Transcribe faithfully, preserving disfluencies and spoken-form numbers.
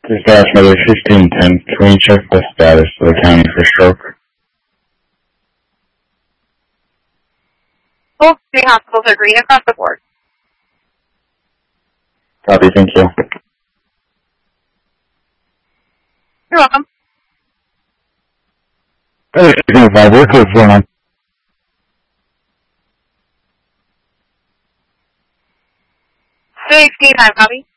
Dispatch number fifteen ten. Can we check the status of the county for stroke? Both three hospitals are green across the board. Copy, thank you. You're welcome. Hey, five, what's going on? sixteen time, copy.